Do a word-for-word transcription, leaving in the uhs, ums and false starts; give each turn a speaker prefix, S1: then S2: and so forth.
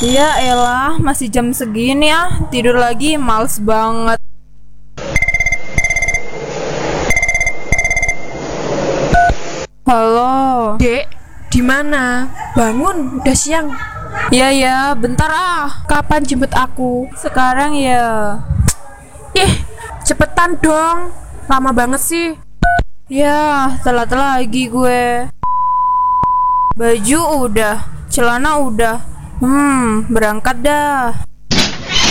S1: Ya elah, masih jam segini ah, tidur lagi males banget. Halo.
S2: Dek, di mana? Bangun, udah siang.
S1: Ya ya, bentar ah.
S2: Kapan jemput aku?
S1: Sekarang ya.
S2: Ih, cepetan dong. Lama banget sih.
S1: Ya, telat lagi gue. Baju udah, celana udah. Hmm, berangkat dah.